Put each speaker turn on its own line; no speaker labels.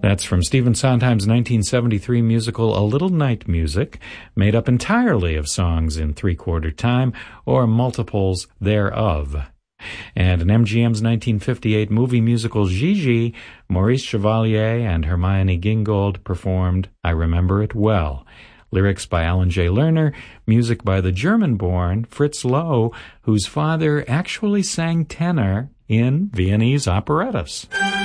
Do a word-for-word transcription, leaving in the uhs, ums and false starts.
That's from Stephen Sondheim's nineteen seventy-three musical A Little Night Music, made up entirely of songs in three-quarter time or multiples thereof. And in M G M's nineteen fifty-eight movie musical Gigi, Maurice Chevalier and Hermione Gingold performed I Remember It Well. Lyrics by Alan J. Lerner, music by the German-born Fritz Loh, whose father actually sang tenor in Viennese operettas.